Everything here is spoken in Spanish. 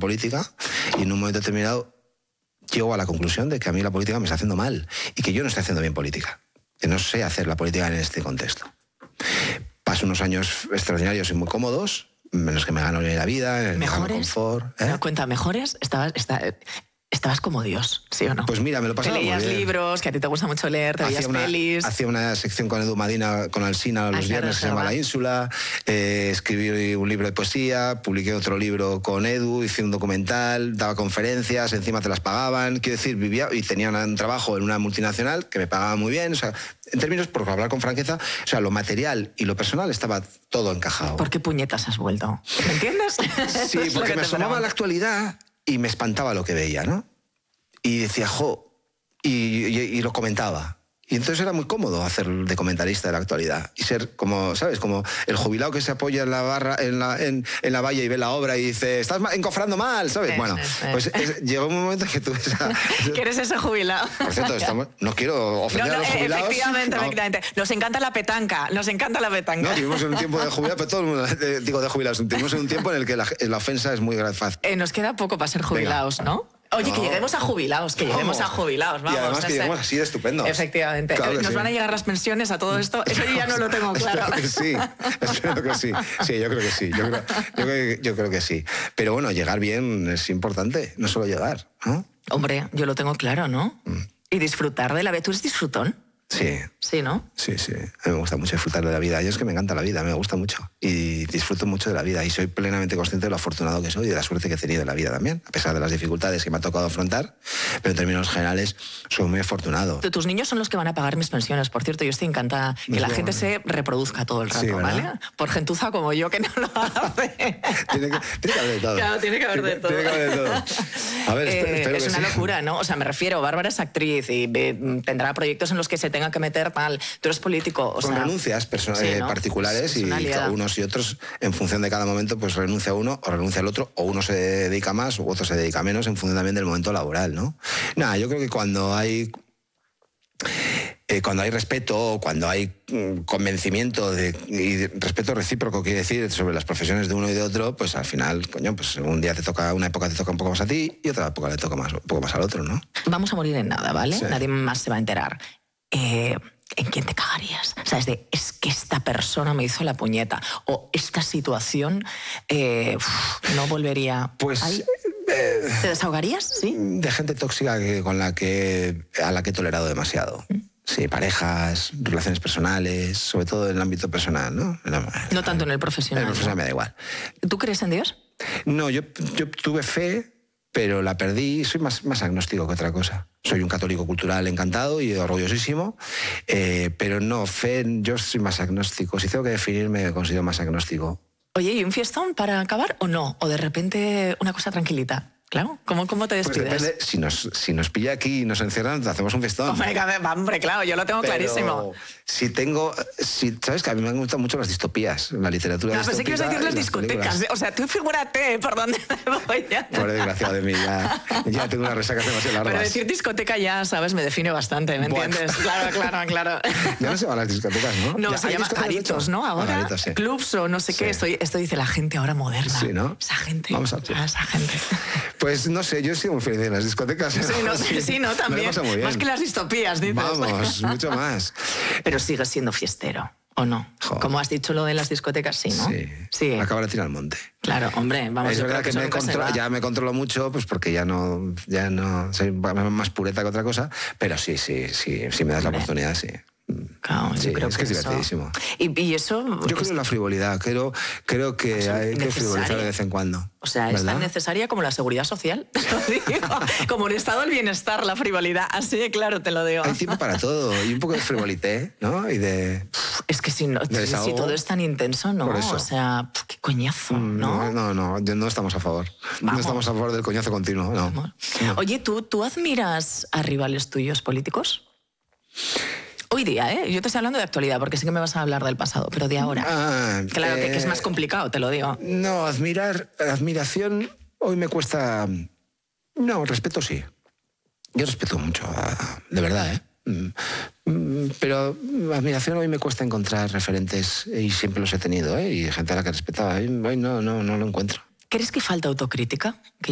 política y en un momento determinado llego a la conclusión de que a mí la política me está haciendo mal y que yo no estoy haciendo bien política, que no sé hacer la política en este contexto. Paso unos años extraordinarios y muy cómodos, en los que me gano la vida, en el confort. ¿Me cuenta mejores? Estabas como Dios, ¿sí o no? Pues mira, me lo pasaba muy bien. Te leías libros, que a ti te gusta mucho leer, te veías pelis. Hacía una sección con Edu Madina, con Alsina, los viernes, que se llama La Ínsula. Escribí un libro de poesía, publiqué otro libro con Edu, hice un documental, daba conferencias, encima te las pagaban. Quiero decir, vivía y tenía un trabajo en una multinacional que me pagaba muy bien. O sea, en términos, por hablar con franqueza, o sea, lo material y lo personal estaba todo encajado. ¿Por qué puñetas has vuelto? ¿Me entiendes? Sí, porque me asomaba a la actualidad y me espantaba lo que veía, ¿no? Y decía, y lo comentaba. Y entonces era muy cómodo hacer de comentarista de la actualidad y ser como, ¿sabes? Como el jubilado que se apoya en la barra, en la valla y ve la obra y dice, estás encofrando mal, ¿sabes? Bueno, pues llegó un momento en que tuve esa... Que eres ese jubilado. Por cierto, no quiero ofender a los jubilados. Efectivamente. Nos encanta la petanca, No, vivimos en un tiempo de jubilados, pero todo el mundo, digo de jubilados, vivimos en un tiempo en el que la ofensa es muy fácil. Nos queda poco para ser jubilados, venga. ¿No? Oye, que lleguemos a jubilados, vamos. Y además que lleguemos así de estupendos. Efectivamente. Claro ¿Nos van a llegar las pensiones a todo esto? Eso yo ya no lo tengo claro. Espero que sí. Sí, yo creo que sí. Yo creo que sí. Pero bueno, llegar bien es importante, no solo llegar, ¿no? Hombre, yo lo tengo claro, ¿no? Y disfrutar de la vida. ¿Tú eres disfrutón? Sí. Sí, ¿no? Sí. A mí me gusta mucho disfrutar de la vida. Yo es que me encanta la vida, me gusta mucho. Y disfruto mucho de la vida. Y soy plenamente consciente de lo afortunado que soy y de la suerte que he tenido en la vida también, a pesar de las dificultades que me ha tocado afrontar. Pero en términos generales, soy muy afortunado. Tus niños son los que van a pagar mis pensiones. Por cierto, yo estoy encantada que la gente se reproduzca todo el rato, sí, ¿vale? Por gentuza como yo, que no lo hace. Tiene que haber de todo. Claro, tiene que haber de todo. Tiene que haber de todo. A ver, espero es una locura, ¿no? O sea, me refiero, Bárbara es actriz y tendrá proyectos en los que se tenga que meter tal. Tú eres político, o sea... Con renuncias ¿no? Particulares y unos y otros, en función de cada momento, pues renuncia uno o renuncia el otro, o uno se dedica más u otro se dedica menos, en función también del momento laboral, ¿no? Nada, yo creo que cuando hay respeto, cuando hay convencimiento y respeto recíproco, quiere decir, sobre las profesiones de uno y de otro, pues al final, coño, pues un día una época te toca un poco más a ti y otra época le toca un poco más al otro, ¿no? Vamos a morir en nada, ¿vale? Sí. Nadie más se va a enterar. ¿En quién te cagarías? O sea, es que esta persona me hizo la puñeta, o esta situación no volvería... Pues... ¿Te desahogarías? Sí. De gente tóxica a la que he tolerado demasiado. Sí, parejas, relaciones personales, sobre todo en el ámbito personal, ¿no? No tanto en el profesional. En el profesional me da igual. ¿Tú crees en Dios? No, yo tuve fe, pero la perdí y soy más agnóstico que otra cosa. Soy un católico cultural encantado y orgullosísimo, pero no, fe, yo soy más agnóstico. Si tengo que definirme, me considero más agnóstico. Oye, ¿y un fiestón para acabar o no? ¿O de repente una cosa tranquilita? Claro, ¿cómo te despides? Pues depende, si nos pilla aquí y nos encierran, hacemos un fiestón. Hombre, claro, yo lo tengo clarísimo. Sabes que a mí me gustan mucho las distopías, la literatura distópica. Pensé que ibas a decir las discotecas. O sea, tú figúrate por dónde me voy ya. Por desgraciado de mí, ya tengo una resaca demasiado larga. Pero decir discoteca ya, ¿sabes? Me define bastante, ¿me entiendes? Claro. Ya no se van las discotecas, ¿no? No, se llama garitos, ¿no? Ahora, garitos, sí. Clubs o no sé qué. Esto dice la gente ahora moderna. Sí, ¿no? Esa gente. Vamos a ver. Esa gente. Pues no sé, yo sigo muy feliz en las discotecas. Sí, también. Más que las distopías, dices. Vamos, mucho más. Pero sigues siendo fiestero, ¿o no? Joder. Como has dicho lo de las discotecas, sí, ¿no? Sí. Acabo de tirar al monte. Claro, hombre, vamos. Es verdad que ya me controlo mucho, pues porque ya no soy más pureta que otra cosa, pero sí, me das la oportunidad, sí. Claro, sí, yo creo es que es divertidísimo. Y eso... Yo creo en la frivolidad, creo que hay que frivolizar de vez en cuando. O sea, ¿verdad? Es tan necesaria como la seguridad social, te lo digo. Como el estado del bienestar, la frivolidad, así de claro te lo digo. Hay tiempo para todo, y un poco de frivolité, ¿no? Y de... Es que si todo es tan intenso, ¿no? O sea, qué coñazo, ¿no? No estamos a favor. No estamos a favor del coñazo continuo, no. Oye, ¿tú admiras a rivales tuyos políticos? Hoy día, ¿eh? Yo te estoy hablando de actualidad, porque sé que me vas a hablar del pasado, pero de ahora. Claro, que es más complicado, te lo digo. No, admiración hoy me cuesta... No, respeto sí. Yo respeto mucho, de verdad, ¿eh? Pero admiración hoy me cuesta encontrar referentes, y siempre los he tenido, ¿eh? Y gente a la que respetaba. Hoy no lo encuentro. ¿Crees que falta autocrítica?